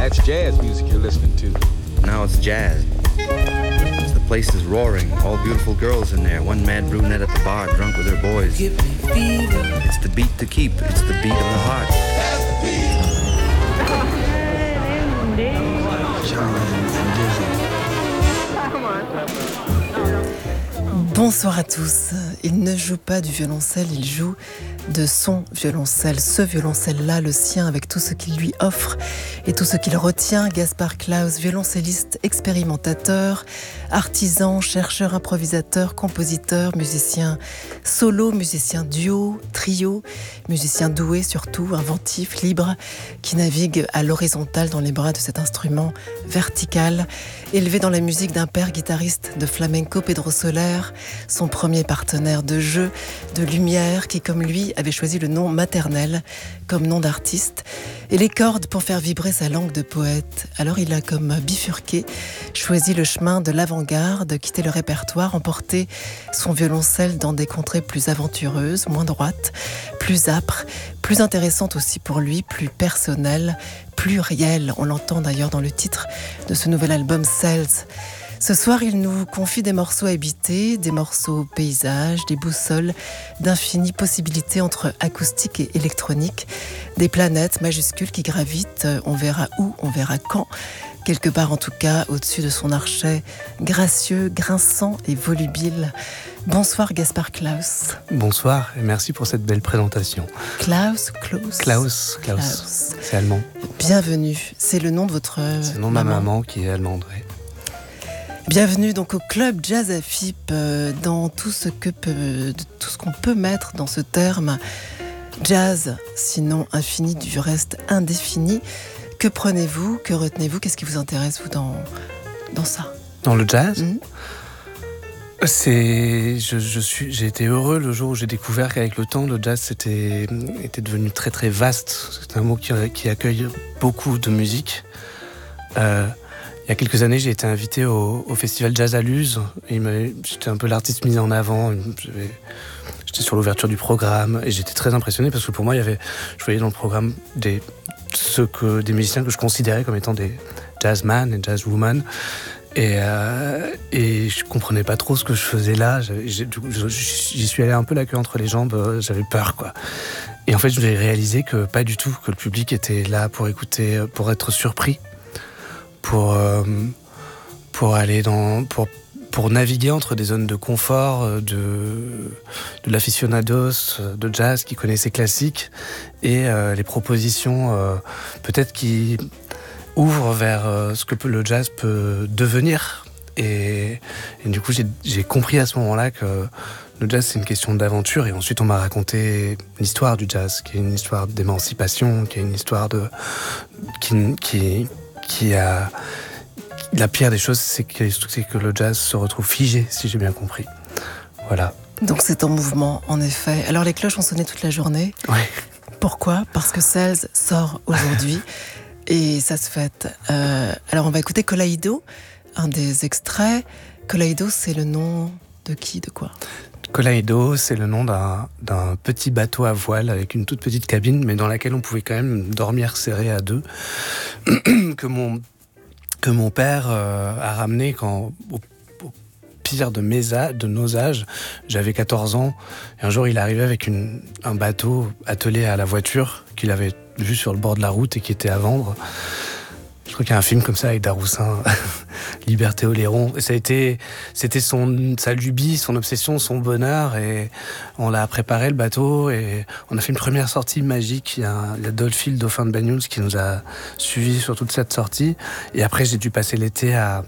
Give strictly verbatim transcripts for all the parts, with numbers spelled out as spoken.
That's jazz music you're listening to. Now it's jazz. The place is roaring. All beautiful girls in there. One mad brunette at the bar, drunk with her boys. It's the beat to keep. It's the beat of the heart. Bonsoir à tous. Il ne joue pas du violoncelle, il joue de son violoncelle. Ce violoncelle-là, le sien, avec tout ce qu'il lui offre et tout ce qu'il retient. Gaspard Klaus, violoncelliste, expérimentateur, artisan, chercheur, improvisateur, compositeur, musicien solo, musicien duo, trio, musicien doué surtout, inventif, libre, qui navigue à l'horizontale dans les bras de cet instrument vertical. Élevé dans la musique d'un père guitariste de flamenco, Pedro Soler, son premier partenaire de jeu, de lumière, qui comme lui avait choisi le nom maternel comme nom d'artiste, et les cordes pour faire vibrer sa langue de poète. Alors il a comme bifurqué, choisi le chemin de l'avant-garde, quitté le répertoire, emporté son violoncelle dans des contrées plus aventureuses, moins droites, plus âpres, plus intéressantes aussi pour lui, plus personnelles, plus réelles. On l'entend d'ailleurs dans le titre de ce nouvel album Cells. Ce soir, il nous confie des morceaux habités, des morceaux paysages, des boussoles d'infinies possibilités entre acoustique et électronique, des planètes majuscules qui gravitent, on verra où, on verra quand, quelque part en tout cas au-dessus de son archet gracieux, grinçant et volubile. Bonsoir Gaspard Klaus. Bonsoir et merci pour cette belle présentation. Klaus, Klaus. Klaus, Klaus, Klaus. C'est allemand. Bienvenue, c'est le nom de votre C'est le nom de ma maman qui est allemande, oui. Bienvenue donc au Club Jazz à F I P, euh, dans tout ce, que peut, tout ce qu'on peut mettre dans ce terme jazz, sinon infini, du reste indéfini. Que prenez-vous, que retenez-vous, qu'est-ce qui vous intéresse vous dans, dans ça? Dans le jazz mmh. C'est, je, je suis, j'ai été heureux le jour où j'ai découvert qu'avec le temps, le jazz c'était, était devenu très très vaste. C'est un mot qui, qui accueille beaucoup de musique. Euh, Il y a quelques années, j'ai été invité au, au festival Jazz à Luz. Et j'étais un peu l'artiste mis en avant. J'avais, j'étais sur l'ouverture du programme et j'étais très impressionné parce que pour moi, il y avait, je voyais dans le programme des, ceux que, des musiciens que je considérais comme étant des jazzman et jazzwoman. Et, euh, et je comprenais pas trop ce que je faisais là. J'avais, j'ai, j'y suis allé un peu la queue entre les jambes. J'avais peur, quoi. Et en fait, j'ai réalisé que pas du tout, que le public était là pour écouter, pour être surpris. Pour, euh, pour aller dans, pour, pour naviguer entre des zones de confort, de, de l'aficionados, de jazz qui connaissait classique et euh, les propositions euh, peut-être qui ouvrent vers euh, ce que le jazz peut devenir. Et, et du coup, j'ai, j'ai compris à ce moment-là que le jazz, c'est une question d'aventure. Et ensuite, on m'a raconté l'histoire du jazz, qui est une histoire d'émancipation, qui est une histoire de, qui, qui qui a... La pire des choses, c'est que, c'est que le jazz se retrouve figé, si j'ai bien compris. Voilà. Donc c'est en mouvement, en effet. Alors les cloches ont sonné toute la journée. Oui. Pourquoi ? Parce que Cells sort aujourd'hui et ça se fête. Euh, alors on va écouter Kaleido, un des extraits. Kaleido, c'est le nom de qui, de quoi ? Kaleido, c'est le nom d'un, d'un petit bateau à voile avec une toute petite cabine, mais dans laquelle on pouvait quand même dormir serré à deux, que mon, que mon père euh, a ramené quand, au, au pire de, mes âges, de nos âges, j'avais quatorze ans, et un jour il est arrivé avec une, un bateau attelé à la voiture qu'il avait vu sur le bord de la route et qui était à vendre. Je crois qu'il y a un film comme ça avec Daroussin, Liberté Oléron. Et ça a été, c'était son, sa lubie, son obsession, son bonheur. Et on l'a préparé le bateau et on a fait une première sortie magique. Il y a, il y a Dolphy, le dauphin de Banyuls, qui nous a suivis sur toute cette sortie. Et après, j'ai dû passer l'été à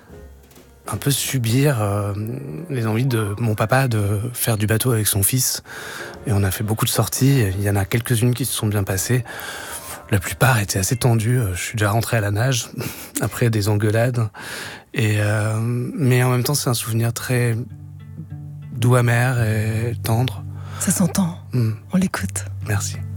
un peu subir euh, les envies de mon papa de faire du bateau avec son fils. Et on a fait beaucoup de sorties. Il y en a quelques-unes qui se sont bien passées. La plupart étaient assez tendues. Je suis déjà rentré à la nage après des engueulades. Et euh, mais en même temps, c'est un souvenir très doux, amer et tendre. Ça s'entend. Mmh. On l'écoute. Merci.